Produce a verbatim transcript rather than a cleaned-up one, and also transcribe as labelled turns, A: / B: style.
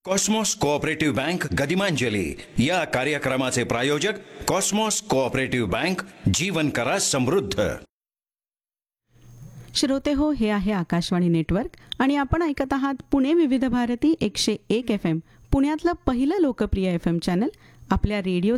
A: Cosmos cooperative bank गदिमांजली या कार्यक्रमाचे प्रायोजक कॉस्मॉस कोऑपरेटिव्ह बँक, जीवन करा समृद्ध.
B: श्रोते हो, हे आहे आकाशवाणी नेटवर्क आणि आपण ऐकत आहात पुणे विविध भारती एकशे एक एफ एम, पुण्यातलं पहिलं लोकप्रिय एफ एम चॅनल. आपल्या रेडिओ